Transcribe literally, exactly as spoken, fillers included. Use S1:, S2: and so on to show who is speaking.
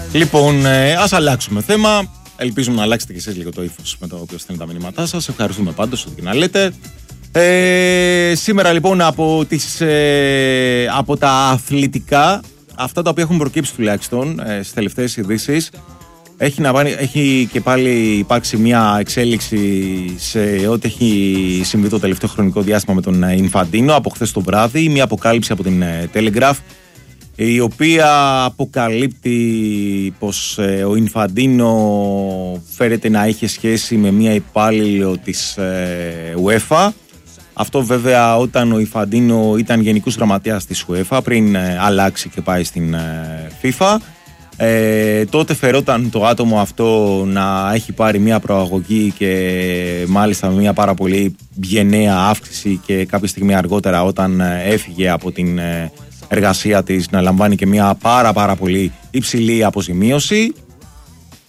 S1: Λοιπόν, ε, ας αλλάξουμε θέμα. Ελπίζουμε να αλλάξετε και εσείς λίγο το ύφος με το οποίο στέλνετε τα μηνύματά σας. Ευχαριστούμε πάντως ό,τι και να λέτε. Ε, σήμερα λοιπόν από, τις, ε, από τα αθλητικά, αυτά τα οποία έχουν προκύψει τουλάχιστον ε, στις τελευταίες ειδήσεις, έχει, να πάνε, έχει και πάλι υπάρξει μια εξέλιξη σε ό,τι έχει συμβεί το τελευταίο χρονικό διάστημα με τον Ινφαντίνο από χθες το βράδυ. Μια αποκάλυψη από την Telegraph, η οποία αποκαλύπτει πως ε, ο Ινφαντίνο φέρεται να είχε σχέση με μια υπάλληλο της ε, UEFA. Αυτό βέβαια όταν ο Ινφαντίνο ήταν γενικός γραμματέας της UEFA, πριν ε, αλλάξει και πάει στην ε, FIFA. Ε, τότε φερόταν το άτομο αυτό να έχει πάρει μια προαγωγή και μάλιστα με μια πάρα πολύ γενναία αύξηση και κάποια στιγμή αργότερα όταν ε, έφυγε από την ε, εργασία της να λαμβάνει και μια πάρα πάρα πολύ υψηλή αποζημίωση.